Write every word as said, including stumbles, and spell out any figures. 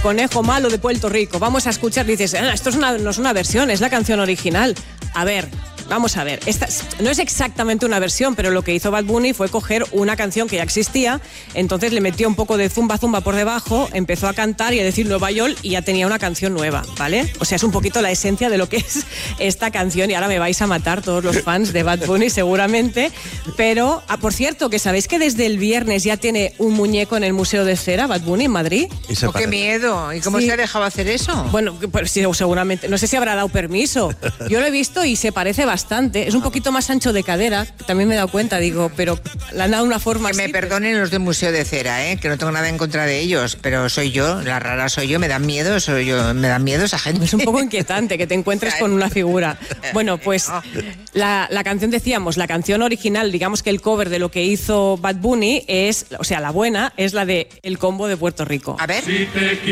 conejo malo de Puerto Rico. Vamos a escuchar, dices, ah, esto es una, no es una versión, es la canción original. A ver, vamos a ver, esta no es exactamente una versión, pero lo que hizo Bad Bunny fue coger una canción que ya existía, entonces le metió un poco de zumba zumba por debajo, empezó a cantar y a decir Nueva York y ya tenía una canción nueva, ¿vale? O sea, es un poquito la esencia de lo que es esta canción y ahora me vais a matar todos los fans de Bad Bunny seguramente, pero, ah, por cierto, que sabéis que desde el viernes ya tiene un muñeco en el Museo de Cera, Bad Bunny, en Madrid. Oh, ¡qué miedo! ¿Y cómo Sí. se ha dejado hacer eso? Bueno, pues sí, seguramente. No sé si habrá dado permiso. Yo lo he visto y se parece bastante. Es un poquito más ancho de cadera. También me he dado cuenta, digo, pero le han dado una forma Que me así. perdonen los del Museo de Cera, ¿eh? Que no tengo nada en contra de ellos, pero soy yo, la rara soy yo, me dan miedo, soy yo, me dan miedo esa gente. Es un poco inquietante que te encuentres con una figura. Bueno, pues la, la canción, decíamos, la canción original, digamos que el cover de lo que hizo Bad Bunny es, o sea, la buena, es la de El Combo de Puerto Rico. A ver.